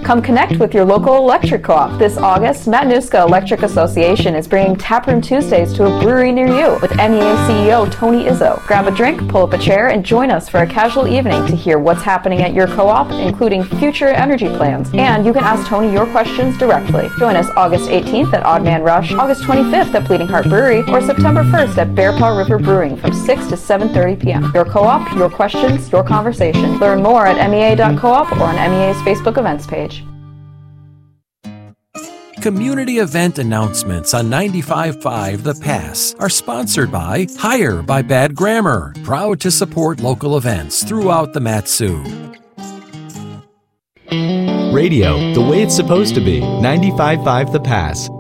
Come connect with your local electric co-op. This August, Matanuska Electric Association is bringing Taproom Tuesdays to a brewery near you with MEA CEO Tony Izzo. Grab a drink, pull up a chair, and join us for a casual evening to hear what's happening at your co-op, including future energy plans. And you can ask Tony your questions directly. Join us August 18th at Odd Man Rush, August 25th at Bleeding Heart Brewery, or September 1st at Bear Paw River Brewing from 6 to 7:30 p.m. Your co-op, your questions, your conversation. Learn more at mea.coop or on MEA's Facebook events page. Community event announcements on 95.5 The Pass are sponsored by Hire by Bad Grammar, proud to support local events throughout the Mat-Su. Radio, the way it's supposed to be. 95.5 The Pass.